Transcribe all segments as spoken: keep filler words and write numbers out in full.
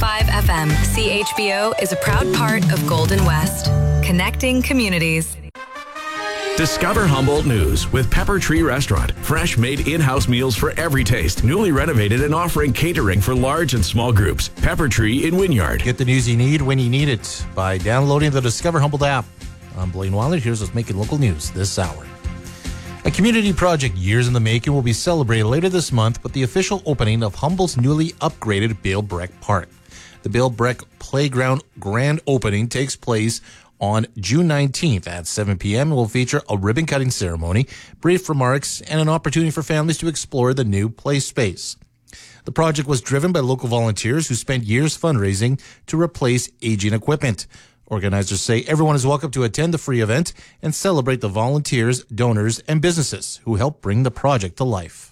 five F M, C H B O is a proud part of Golden West, connecting communities. Discover Humboldt News with Pepper Tree Restaurant. Fresh made in-house meals for every taste. Newly renovated and offering catering for large and small groups. Pepper Tree in Wynyard. Get the news you need when you need it by downloading the Discover Humboldt app. I'm Blaine Weiler. Here's what's making local news this hour. A community project years in the making will be celebrated later this month with the official opening of Humboldt's newly upgraded Bale Breck Park. The Bale Breck Playground grand opening takes place on June nineteenth at seven p.m. and will feature a ribbon-cutting ceremony, brief remarks, and an opportunity for families to explore the new play space. The project was driven by local volunteers who spent years fundraising to replace aging equipment. Organizers say everyone is welcome to attend the free event and celebrate the volunteers, donors, and businesses who helped bring the project to life.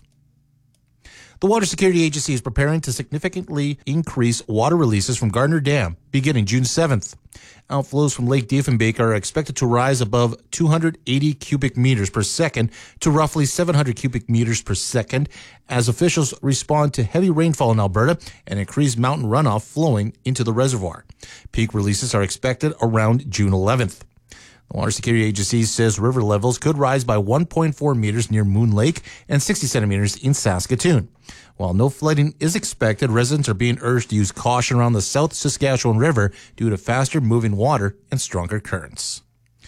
The Water Security Agency is preparing to significantly increase water releases from Gardner Dam beginning June seventh. Outflows from Lake Diefenbach are expected to rise above two hundred eighty cubic meters per second to roughly seven hundred cubic meters per second as officials respond to heavy rainfall in Alberta and increased mountain runoff flowing into the reservoir. Peak releases are expected around June eleventh. The Water Security Agency says river levels could rise by one point four meters near Moon Lake and sixty centimeters in Saskatoon. While no flooding is expected, residents are being urged to use caution around the South Saskatchewan River due to faster moving water and stronger currents.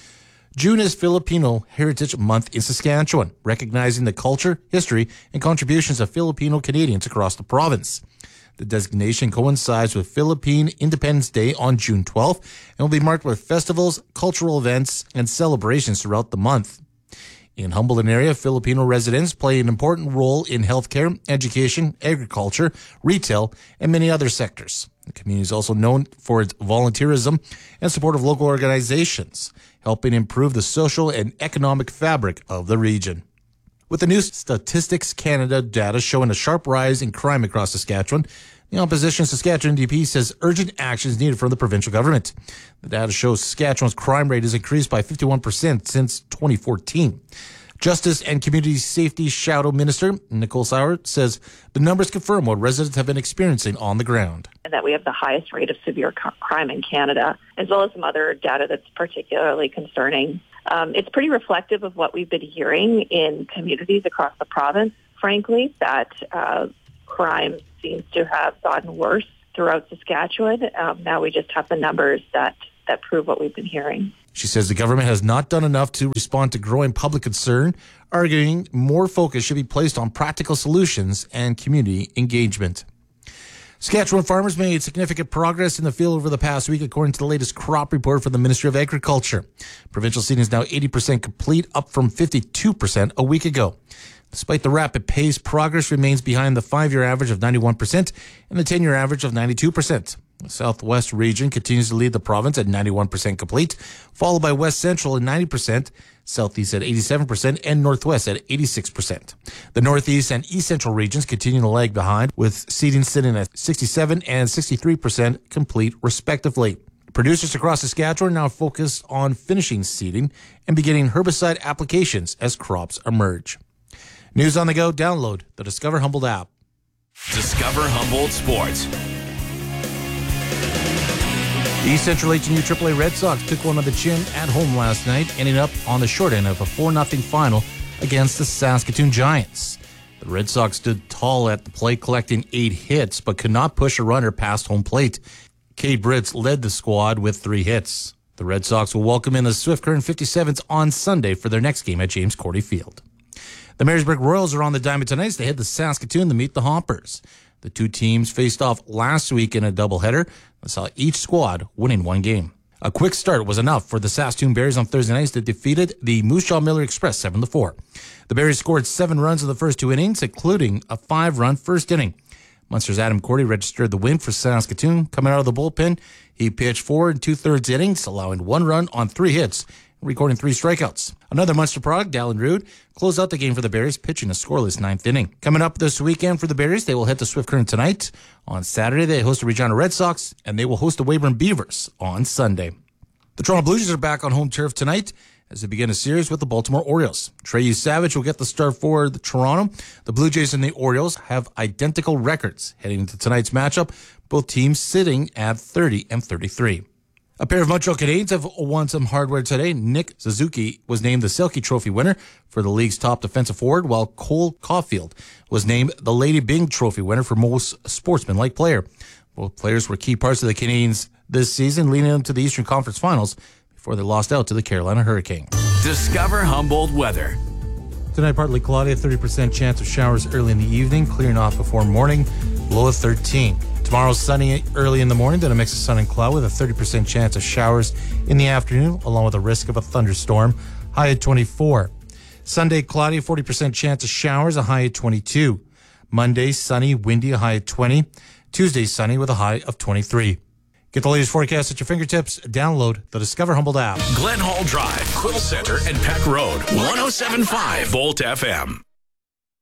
June is Filipino Heritage Month in Saskatchewan, recognizing the culture, history, and contributions of Filipino Canadians across the province. The designation coincides with Philippine Independence Day on June twelfth and will be marked with festivals, cultural events, and celebrations throughout the month. In Humboldt area, Filipino residents play an important role in healthcare, education, agriculture, retail, and many other sectors. The community is also known for its volunteerism and support of local organizations, helping improve the social and economic fabric of the region. With the new Statistics Canada data showing a sharp rise in crime across Saskatchewan, the opposition Saskatchewan N D P says urgent action is needed from the provincial government. The data shows Saskatchewan's crime rate has increased by fifty-one percent since twenty fourteen. Justice and Community Safety Shadow Minister Nicole Sauer says the numbers confirm what residents have been experiencing on the ground. And that we have the highest rate of severe crime in Canada, as well as some other data that's particularly concerning. Um, it's pretty reflective of what we've been hearing in communities across the province, frankly, that uh, crime seems to have gotten worse throughout Saskatchewan. Um, now we just have the numbers that, that prove what we've been hearing. She says the government has not done enough to respond to growing public concern, arguing more focus should be placed on practical solutions and community engagement. Saskatchewan farmers made significant progress in the field over the past week, according to the latest crop report from the Ministry of Agriculture. Provincial seeding is now eighty percent complete, up from fifty-two percent a week ago. Despite the rapid pace, progress remains behind the five-year average of ninety-one percent and the ten-year average of ninety-two percent. The Southwest region continues to lead the province at ninety-one percent complete, followed by West Central at ninety percent, Southeast at eighty-seven percent, and Northwest at eighty-six percent. The Northeast and East Central regions continue to lag behind, with seeding sitting at sixty-seven and sixty-three percent complete, respectively. Producers across Saskatchewan are now focused on finishing seeding and beginning herbicide applications as crops emerge. News on the go, download the Discover Humboldt app. Discover Humboldt Sports. The East Central H and U triple A Red Sox took one on the chin at home last night, ending up on the short end of a four nothing final against the Saskatoon Giants. The Red Sox stood tall at the plate, collecting eight hits, but could not push a runner past home plate. Cade Britz led the squad with three hits. The Red Sox will welcome in the Swift Current fifty-sevens on Sunday for their next game at James Cordy Field. The Marysburg Royals are on the diamond tonight as they head to Saskatoon to meet the Hoppers. The two teams faced off last week in a doubleheader and saw each squad winning one game. A quick start was enough for the Saskatoon Berries on Thursday night that defeated the Moose Jaw Miller Express seven to four. The Berries scored seven runs in the first two innings, including a five-run first inning. Munster's Adam Cordy registered the win for Saskatoon. Coming out of the bullpen, he pitched four and two-thirds innings, allowing one run on three hits, recording three strikeouts. Another Munster product, Dallin Rood, closed out the game for the Berries, pitching a scoreless ninth inning. Coming up this weekend for the Berries, they will head to Swift Current tonight. On Saturday, they host the Regina Red Sox, and they will host the Weyburn Beavers on Sunday. The Toronto Blue Jays are back on home turf tonight as they begin a series with the Baltimore Orioles. Trey Savage will get the start for the Toronto. The Blue Jays and the Orioles have identical records heading into tonight's matchup, both teams sitting at thirty and thirty-three. A pair of Montreal Canadiens have won some hardware today. Nick Suzuki was named the Selke Trophy winner for the league's top defensive forward, while Cole Caulfield was named the Lady Byng Trophy winner for most sportsmanlike player. Both players were key parts of the Canadiens this season, leading them to the Eastern Conference Finals before they lost out to the Carolina Hurricanes. Discover Humboldt weather. Tonight, partly cloudy, a thirty percent chance of showers early in the evening, clearing off before morning, low of thirteen. Tomorrow, sunny early in the morning, then a mix of sun and cloud with a thirty percent chance of showers in the afternoon, along with a risk of a thunderstorm, high at twenty-four. Sunday, cloudy, forty percent chance of showers, a high at twenty-two. Monday, sunny, windy, a high at twenty. Tuesday, sunny with a high of twenty-three. Get the latest forecast at your fingertips. Download the Discover Humboldt app. Glen Hall Drive, Quill Center, and Peck Road, one oh seven point five Volt F M.